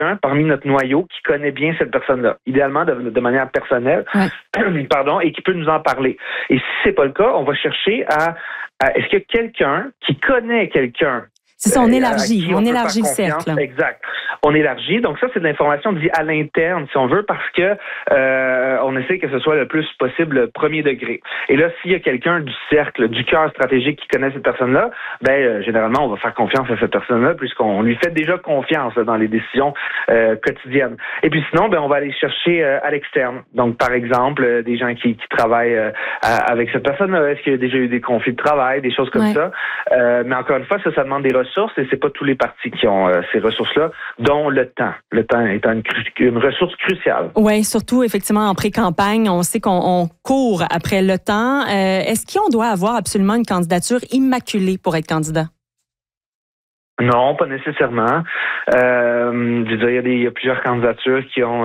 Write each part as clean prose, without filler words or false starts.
parmi notre noyau qui connaît bien cette personne-là, idéalement de manière personnelle, et qui peut nous en parler. Et si c'est pas le cas, on va chercher à est-ce qu'il y a quelqu'un qui connaît quelqu'un? C'est ça, on élargit le cercle. Exact. On élargit. Donc ça, c'est de l'information dit à l'interne, si on veut, parce que on essaie que ce soit le plus possible le premier degré. Et là, s'il y a quelqu'un du cercle, du cœur stratégique qui connaît cette personne-là, généralement, on va faire confiance à cette personne-là puisqu'on lui fait déjà confiance dans les décisions quotidiennes. Et puis sinon, on va aller chercher à l'externe. Donc, par exemple, des gens qui travaillent avec cette personne-là. Est-ce qu'il y a déjà eu des conflits de travail, des choses comme ça? Mais encore une fois, ça demande des ressources et c'est pas tous les partis qui ont ces ressources-là, dont le temps. Le temps étant une ressource cruciale. Oui, surtout effectivement en pré-campagne, on sait qu'on court après le temps. Est-ce qu'on doit avoir absolument une candidature immaculée pour être candidat? Non, pas nécessairement. Je veux dire, il y a plusieurs candidatures qui ont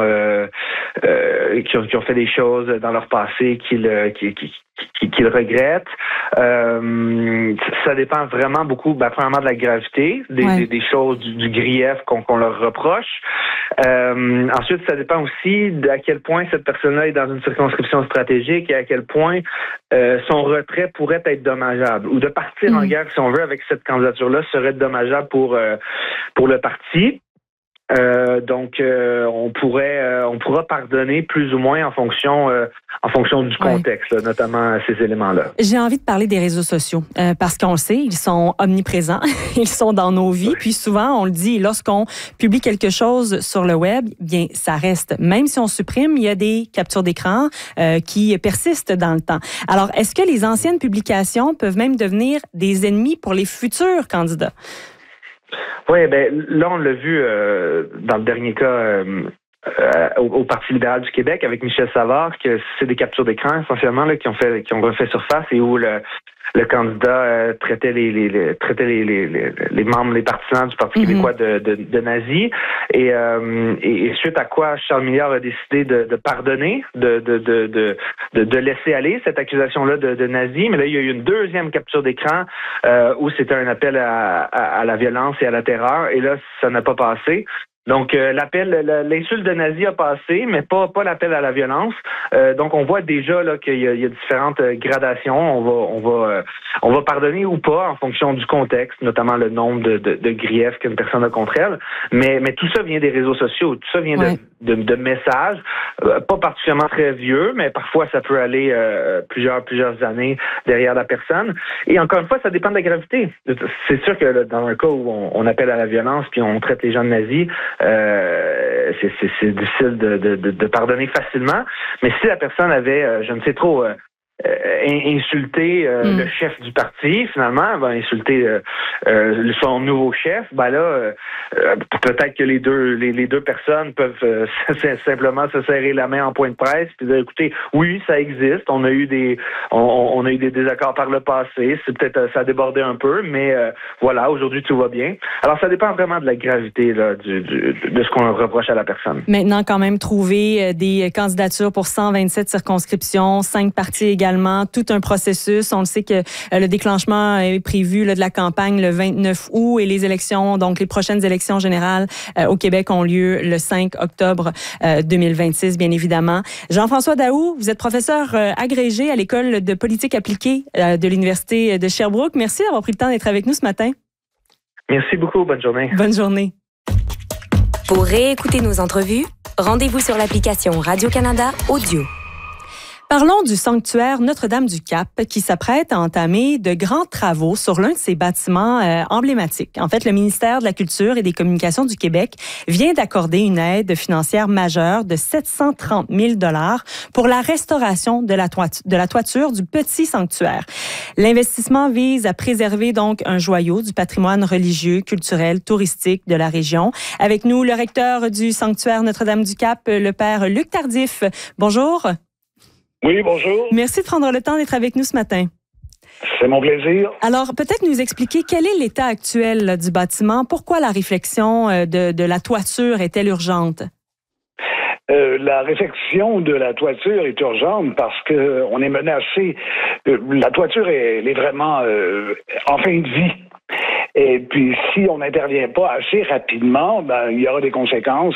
fait des choses dans leur passé qu'ils regrettent. Ça dépend vraiment beaucoup, premièrement de la gravité, des choses, du grief qu'on leur reproche. Ensuite, ça dépend aussi à quel point cette personne-là est dans une circonscription stratégique et à quel point son retrait pourrait être dommageable. Ou de partir en guerre, si on veut, avec cette candidature-là serait dommageable pour le parti. Donc, on pourra pardonner plus ou moins en fonction du contexte, là, notamment ces éléments-là. J'ai envie de parler des réseaux sociaux parce qu'on le sait, ils sont omniprésents, ils sont dans nos vies. Puis souvent, on le dit, lorsqu'on publie quelque chose sur le web, bien, ça reste. Même si on supprime, il y a des captures d'écran qui persistent dans le temps. Alors, est-ce que les anciennes publications peuvent même devenir des ennemis pour les futurs candidats? Oui, là, on l'a vu dans le dernier cas au Parti libéral du Québec avec Michel Savard, que c'est des captures d'écran essentiellement là, qui ont refait surface et où le candidat traitait les membres, les partisans du Parti québécois de nazis. Et suite à quoi Charles Milliard a décidé de pardonner, de laisser aller cette accusation-là de nazis. Mais là, il y a eu une deuxième capture d'écran où c'était un appel à la violence et à la terreur. Et là, ça n'a pas passé. Donc, l'insulte de nazi a passé, mais pas l'appel à la violence. Donc, on voit déjà là qu'il y a différentes gradations. On va pardonner ou pas en fonction du contexte, notamment le nombre de griefs qu'une personne a contre elle. Mais tout ça vient des réseaux sociaux. Tout ça vient de messages, pas particulièrement très vieux, mais parfois ça peut aller plusieurs années derrière la personne. Et encore une fois, ça dépend de la gravité. C'est sûr que là, dans un cas où on appelle à la violence puis on traite les gens de nazis, c'est difficile de pardonner facilement. Mais si la personne avait, je ne sais trop, insulter le chef du parti, finalement, elle va insulter son nouveau chef, peut-être que les deux personnes peuvent simplement se serrer la main en point de presse puis dire, écoutez, oui, ça existe, on a eu des désaccords par le passé, c'est peut-être ça a débordé un peu, mais voilà, aujourd'hui tout va bien. Alors ça dépend vraiment de la gravité là, de ce qu'on reproche à la personne. Maintenant, quand même, trouver des candidatures pour 127 circonscriptions, 5 partis également, tout un processus. On le sait que le déclenchement est prévu de la campagne le 29 août et les élections, donc les prochaines élections générales au Québec ont lieu le 5 octobre 2026, bien évidemment. Jean-François Daoust, vous êtes professeur agrégé à l'École de politique appliquée de l'Université de Sherbrooke. Merci d'avoir pris le temps d'être avec nous ce matin. Merci beaucoup. Bonne journée. Bonne journée. Pour réécouter nos entrevues, rendez-vous sur l'application Radio-Canada Audio. Parlons du sanctuaire Notre-Dame-du-Cap qui s'apprête à entamer de grands travaux sur l'un de ses bâtiments emblématiques. En fait, le ministère de la Culture et des Communications du Québec vient d'accorder une aide financière majeure de 730 000 $ pour la restauration de la toiture du petit sanctuaire. L'investissement vise à préserver donc un joyau du patrimoine religieux, culturel, touristique de la région. Avec nous, le recteur du sanctuaire Notre-Dame-du-Cap, le père Luc Tardif. Bonjour. Oui, bonjour. Merci de prendre le temps d'être avec nous ce matin. C'est mon plaisir. Alors, peut-être nous expliquer quel est l'état actuel là, du bâtiment. Pourquoi la réflexion de la toiture est-elle urgente? La réfection de la toiture est urgente parce que on est menacé. La toiture elle est vraiment en fin de vie. Et puis, si on n'intervient pas assez rapidement, il y aura des conséquences